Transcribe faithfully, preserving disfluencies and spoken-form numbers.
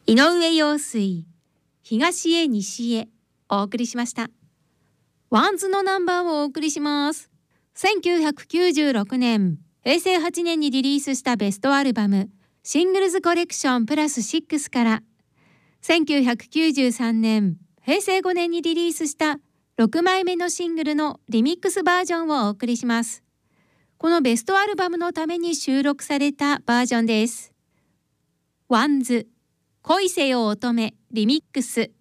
井上陽水、東へ西へお送りしました。ワンズのナンバーをお送りします。せんきゅうひゃくきゅうじゅうろくねん、へいせいはちねんにリリースしたベストアルバム、シングルズコレクションプラスシックスから、せんきゅうひゃくきゅうじゅうさんねん、へいせいごねんにリリースしたろくまいめのシングルのリミックスバージョンをお送りします。このベストアルバムのために収録されたバージョンです。ワンズ、恋せよ乙女リミックス。